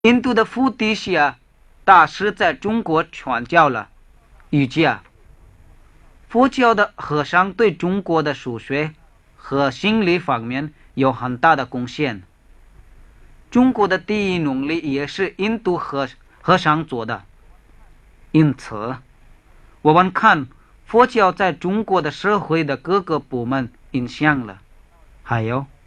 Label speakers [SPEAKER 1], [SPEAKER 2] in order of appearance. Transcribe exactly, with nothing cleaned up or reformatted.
[SPEAKER 1] 印度的伏地西亚大师在中国传教了，预计啊，佛教的和尚对中国的数学和心理方面有很大的贡献。中国的第一农历也是印度和和尚做的，因此我们看佛教在中国的社会的各个部门影响了。还有